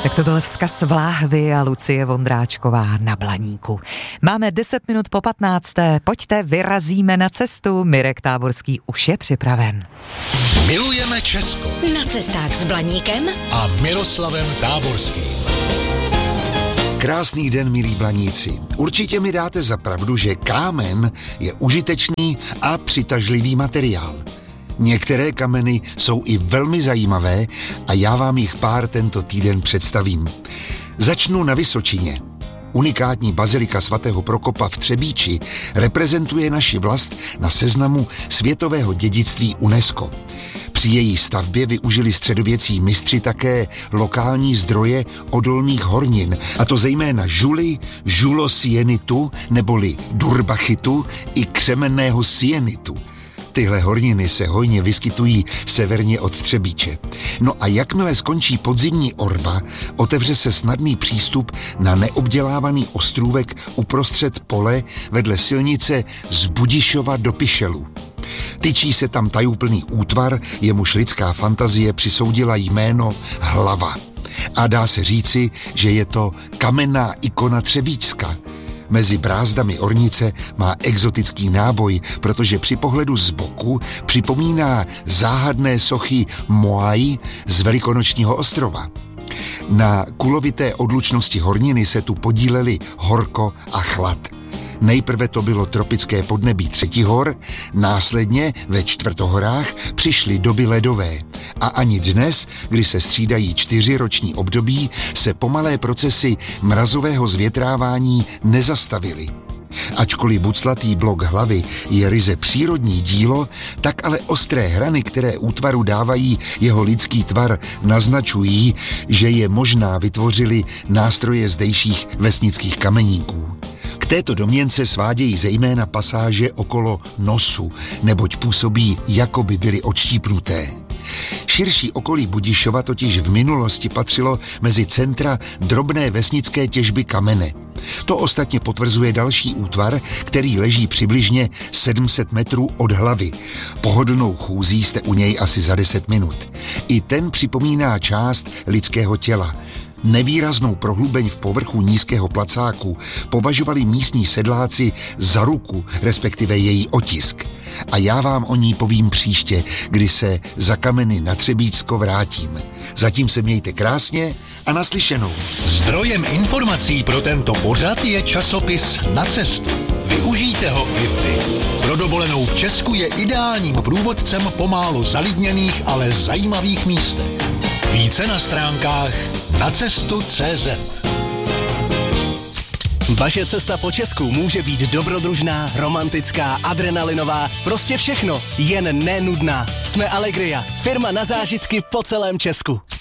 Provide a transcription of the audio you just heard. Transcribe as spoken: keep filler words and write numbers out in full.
Tak to byl vzkaz Vláhvy a Lucie Vondráčková na Blaníku. Máme deset minut po patnácté. Pojďte, vyrazíme na cestu. Mirek Táborský už je připraven. Milujeme Česko. Na cestách s Blaníkem a Miroslavem Táborským. Krásný den, milí Blaníci. Určitě mi dáte za pravdu, že kámen je užitečný a přitažlivý materiál. Některé kameny jsou i velmi zajímavé a já vám jich pár tento týden představím. Začnu na Vysočině. Unikátní bazilika svatého Prokopa v Třebíči reprezentuje naši vlast na seznamu světového dědictví UNESCO. Při její stavbě využili středověcí mistři také lokální zdroje odolných hornin, a to zejména žuly, žulosienitu neboli durbachitu i křemenného sienitu. Tyhle horniny se hojně vyskytují severně od Třebíče. No a jakmile skončí podzimní orba, otevře se snadný přístup na neobdělávaný ostrůvek uprostřed pole vedle silnice z Budišova do Pišelu. Tyčí se tam tajúplný útvar, jemuž lidská fantazie přisoudila jméno Hlava. A dá se říci, že je to kamenná ikona Třebíčska. Mezi brázdami ornice má exotický náboj, protože při pohledu z boku připomíná záhadné sochy Moai z Velikonočního ostrova. Na kulovité odlučnosti horniny se tu podíleli horko a chlad. Nejprve to bylo tropické podnebí Třetihor, následně ve Čtvrtohorách přišly doby ledové. A ani dnes, kdy se střídají čtyři roční období, se pomalé procesy mrazového zvětrávání nezastavily. Ačkoliv buclatý blok hlavy je ryze přírodní dílo, tak ale ostré hrany, které útvaru dávají jeho lidský tvar, naznačují, že je možná vytvořili nástroje zdejších vesnických kameníků. K této domněnce svádějí zejména pasáže okolo nosu, neboť působí, jako by byly odštípnuté. Širší okolí Budišova totiž v minulosti patřilo mezi centra drobné vesnické těžby kamene. To ostatně potvrzuje další útvar, který leží přibližně sedm set metrů od hlavy. Pohodlnou chůzí jste u něj asi za deset minut. I ten připomíná část lidského těla. Nevýraznou prohlubeň v povrchu nízkého placáku považovali místní sedláci za ruku, respektive její otisk. A já vám o ní povím příště, kdy se za kameny na Třebíčsko vrátím. Zatím se mějte krásně a naslyšenou. Zdrojem informací pro tento pořad je časopis Na cestu. Využijte ho i vy. Pro dovolenou v Česku je ideálním průvodcem po málo zalidněných, ale zajímavých místech. Více na stránkách nacestu tečka cé zet. Vaše cesta po Česku může být dobrodružná, romantická, adrenalinová, prostě všechno, jen nenudná. Jsme Allegria, firma na zážitky po celém Česku.